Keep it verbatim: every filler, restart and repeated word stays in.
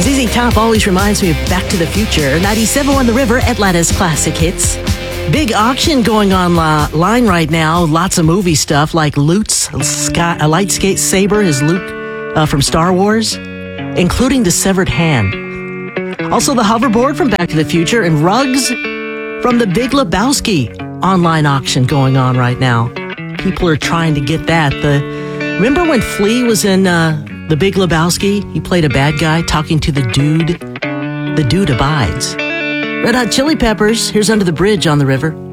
Z Z Top always reminds me of Back to the Future. ninety-seven on the River, Atlanta's classic hits. Big auction going online right now. Lots of movie stuff like Luke's Sky, a lightskate saber is Luke uh, from Star Wars, including the severed hand. Also the hoverboard from Back to the Future and rugs from the Big Lebowski online auction going on right now. People are trying to get that. The remember when Flea was in uh, the Big Lebowski? He played a bad guy talking to the dude. The dude abides. Red Hot Chili Peppers, here's Under the Bridge on the River.